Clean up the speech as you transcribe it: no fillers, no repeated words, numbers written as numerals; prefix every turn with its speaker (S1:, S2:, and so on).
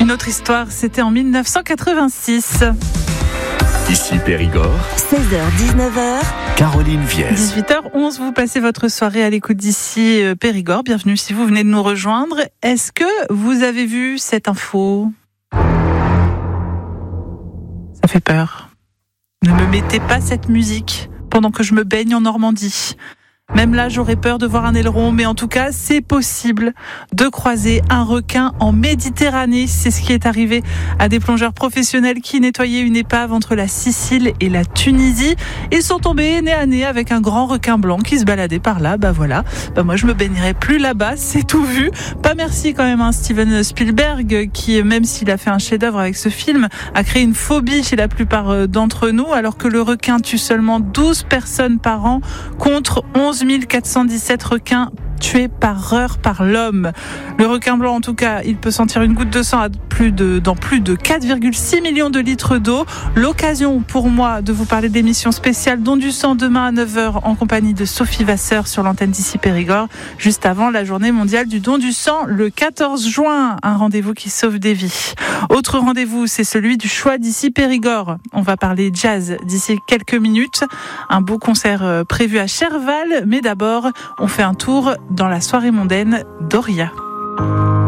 S1: Une autre histoire, c'était en 1986.
S2: Ici Périgord,
S3: 16h-19h,
S2: Caroline Viès.
S1: 18h11, vous passez votre soirée à l'écoute d'ici Périgord. Bienvenue si vous venez de nous rejoindre. Est-ce que vous avez vu cette info ? Ça fait peur. Ne me mettez pas cette musique pendant que je me baigne en Normandie. Même là, j'aurais peur de voir un aileron, mais en tout cas, c'est possible de croiser un requin en Méditerranée. C'est ce qui est arrivé à des plongeurs professionnels qui nettoyaient une épave entre la Sicile et la Tunisie. Ils sont tombés nez à nez avec un grand requin blanc qui se baladait par là. Moi, je me baignerai plus là-bas, c'est tout vu. Pas merci quand même, Steven Spielberg, qui, même s'il a fait un chef-d'œuvre avec ce film, a créé une phobie chez la plupart d'entre nous, alors que le requin tue seulement 12 personnes par an contre 11 417 requins tués par heure par l'homme. Le requin blanc, en tout cas, il peut sentir une goutte de sang dans plus de 4,6 millions de litres d'eau. L'occasion pour moi de vous parler d'émissions spéciales Don du sang demain à 9h en compagnie de Sophie Vasseur sur l'antenne d'ici Périgord, juste avant la journée mondiale du don du sang le 14 juin. Un rendez-vous qui sauve des vies. Autre rendez-vous, c'est celui du choix d'ici Périgord. On va parler jazz d'ici quelques minutes. Un beau concert prévu à Cherval, mais d'abord, on fait un tour dans la soirée mondaine d'Oria.